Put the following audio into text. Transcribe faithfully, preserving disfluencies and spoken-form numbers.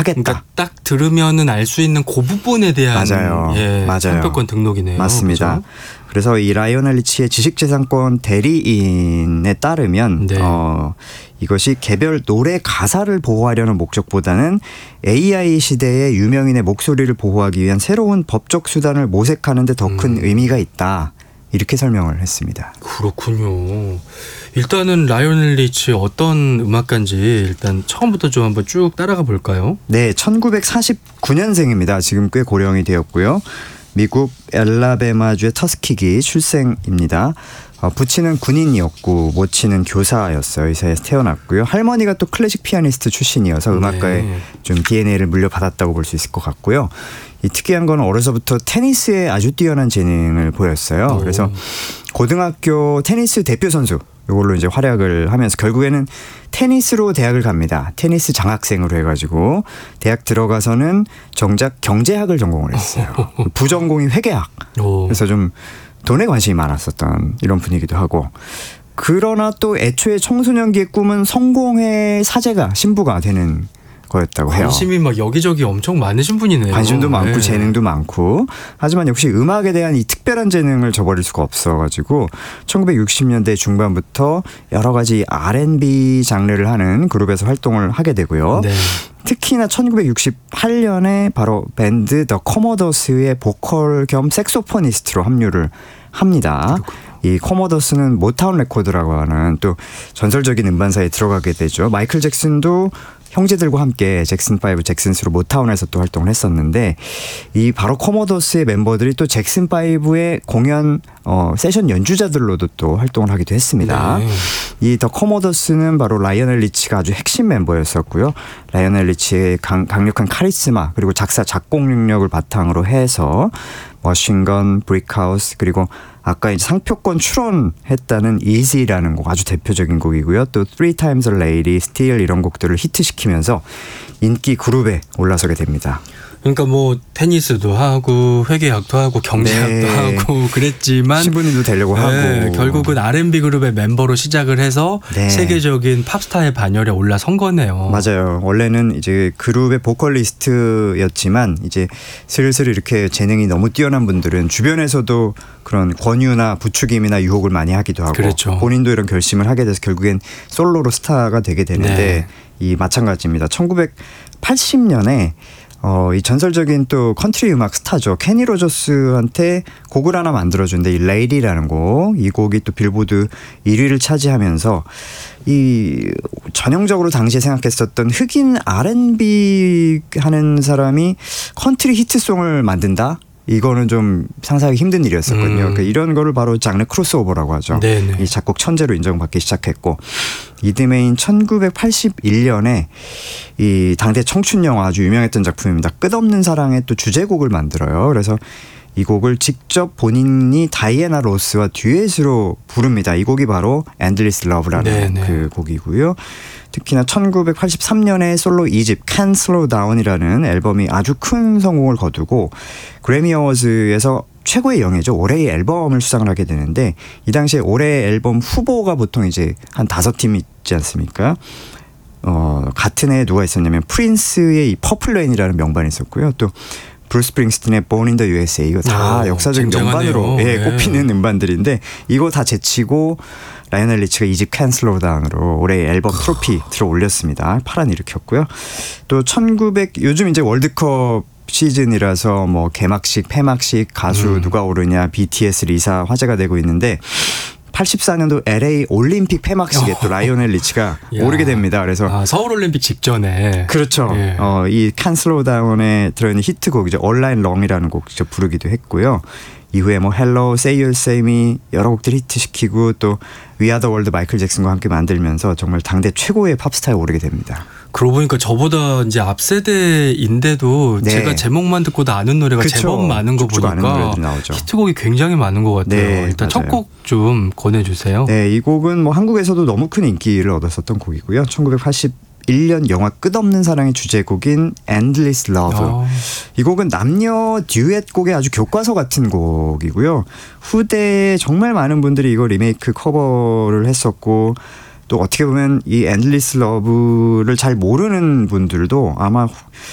하겠다. 그러니까 딱 들으면은 알 수 있는 그 부분에 대한 맞아요. 예, 맞아요. 상표권 등록이네요. 맞습니다. 그렇죠? 그래서 이 라이오넬 리치의 지식재산권 대리인에 따르면 네. 어, 이것이 개별 노래 가사를 보호하려는 목적보다는 에이아이 시대의 유명인의 목소리를 보호하기 위한 새로운 법적 수단을 모색하는 데 더 큰 음. 의미가 있다. 이렇게 설명을 했습니다. 그렇군요. 일단은 라이오넬 리치 어떤 음악가인지 일단 처음부터 좀 한번 쭉 따라가 볼까요? 네, 천구백사십구 년생입니다. 지금 꽤 고령이 되었고요. 미국 엘라베마주의 터스키기 출생입니다. 어, 부친은 군인이었고 모친은 교사였어요. 이 사이에서 태어났고요. 할머니가 또 클래식 피아니스트 출신이어서 음악가에 네. 좀 디엔에이를 물려받았다고 볼 수 있을 것 같고요. 이 특이한 건 어려서부터 테니스에 아주 뛰어난 재능을 보였어요. 오. 그래서 고등학교 테니스 대표 선수 이걸로 이제 활약을 하면서 결국에는 테니스로 대학을 갑니다. 테니스 장학생으로 해가지고 대학 들어가서는 정작 경제학을 전공을 했어요. 부전공이 회계학. 오. 그래서 좀 돈에 관심이 많았었던 이런 분위기도 하고. 그러나 또 애초에 청소년기의 꿈은 성공의 사제가 신부가 되는 거였다고 해요. 관심이 막 여기저기 엄청 많으신 분이네요. 관심도 많고 네. 재능도 많고. 하지만 역시 음악에 대한 이 특별한 재능을 저버릴 수가 없어가지고 천구백육십 년대 중반부터 여러 가지 알앤비 장르를 하는 그룹에서 활동을 하게 되고요. 네. 특히나 천구백육십팔 년에 바로 밴드 더 커머더스의 보컬 겸 색소포니스트로 합류를 합니다. 이 커머더스는 모타운 레코드라고 하는 또 전설적인 음반사에 들어가게 되죠. 마이클 잭슨도 형제들과 함께 잭슨 파이브, 잭슨 쓰리로 모타운에서 또 활동을 했었는데 이 바로 커머더스의 멤버들이 또 잭슨 파이브의 공연 어, 세션 연주자들로도 또 활동을 하기도 했습니다. 네. 이 더 커머더스는 바로 라이오넬 리치가 아주 핵심 멤버였었고요. 라이오넬 리치의 강, 강력한 카리스마 그리고 작사 작곡 능력을 바탕으로 해서 머신건, 브릭하우스 그리고 아까 이제 상표권 출원했다는 Easy라는 곡 아주 대표적인 곡이고요. 또 Three Times a Lady, Still 이런 곡들을 히트시키면서 인기 그룹에 올라서게 됩니다. 그러니까 뭐 테니스도 하고 회계학도 하고 경제학도 네. 하고 그랬지만 신부님도 되려고 네, 하고 결국은 알앤비 그룹의 멤버로 시작을 해서 네. 세계적인 팝스타의 반열에 올라선 거네요. 맞아요. 원래는 이제 그룹의 보컬리스트였지만 이제 슬슬 이렇게 재능이 너무 뛰어난 분들은 주변에서도 그런 권유나 부추김이나 유혹을 많이 하기도 하고 그렇죠. 본인도 이런 결심을 하게 돼서 결국엔 솔로로 스타가 되게 되는데 네. 이 마찬가지입니다. 천구백팔십 년에 어, 이 전설적인 또 컨트리 음악 스타죠. 케니 로저스한테 곡을 하나 만들어준데 이 레이디라는 곡, 이 곡이 또 빌보드 일 위를 차지하면서 이 전형적으로 당시에 생각했었던 흑인 알앤비 하는 사람이 컨트리 히트송을 만든다? 이거는 좀 상상하기 힘든 일이었었거든요. 음. 그러니까 이런 거를 바로 장르 크로스오버라고 하죠. 네네. 이 작곡 천재로 인정받기 시작했고 이듬해인 천구백팔십일 년에 이 당대 청춘 영화 아주 유명했던 작품입니다. 끝없는 사랑의 또 주제곡을 만들어요. 그래서 이 곡을 직접 본인이 다이애나 로스와 듀엣으로 부릅니다. 이 곡이 바로 Endless Love라는 네네. 그 곡이고요. 특히나 천구백팔십삼 년에 솔로 이 집 Can't Slow Down이라는 앨범이 아주 큰 성공을 거두고 그래미 어워즈에서 최고의 영예죠. 올해의 앨범을 수상을 하게 되는데 이 당시에 올해의 앨범 후보가 보통 이제 한 다섯 팀 있지 않습니까? 어, 같은 해에 누가 있었냐면 프린스의 이 퍼플 레인이라는 명반이 있었고요. 또 브루스 스프링스틴의 Born in the 유에스에이 이거 다 오, 역사적인 쟁쟁하네요. 명반으로 예, 네. 꼽히는 음반들인데 이거 다 제치고 라이오넬 리치가 이 집 Can't Slow Down으로 올해의 앨범 트로피 들어 올렸습니다. 파란 일으켰고요. 또 천구백 요즘 이제 월드컵 시즌이라서 뭐 개막식, 폐막식 가수 음. 누가 오르냐 비티에스 리사 화제가 되고 있는데 팔십사 년도 엘에이 올림픽 폐막식에 또 라이오넬 리치가 야. 오르게 됩니다. 그래서 아, 서울올림픽 직전에 그렇죠. 예. 어, 이 Can't Slow Down에 들어있는 히트곡이죠. All Night Long이라는 곡 직접 부르기도 했고요. 이후에 뭐 Hello, Say You'll Say Me 여러 곡들 히트시키고 또 We Are The World 마이클 잭슨과 함께 만들면서 정말 당대 최고의 팝스타에 오르게 됩니다. 그러고 보니까 저보다 이제 앞 세대인데도 네. 제가 제목만 듣고도 아는 노래가 그쵸. 제법 많은 거 쭉쭉 아는 보니까 노래들이 나오죠. 히트곡이 굉장히 많은 것 같아요. 네, 일단 첫 맞아요. 곡 좀 권해주세요. 네, 이 곡은 뭐 한국에서도 너무 큰 인기를 얻었었던 곡이고요. 천구백팔십일 년 영화 끝없는 사랑의 주제곡인 Endless Love. 어. 이 곡은 남녀 듀엣곡의 아주 교과서 같은 곡이고요. 후대에 정말 많은 분들이 이거 리메이크 커버를 했었고 또 어떻게 보면 이 Endless Love를 잘 모르는 분들도 아마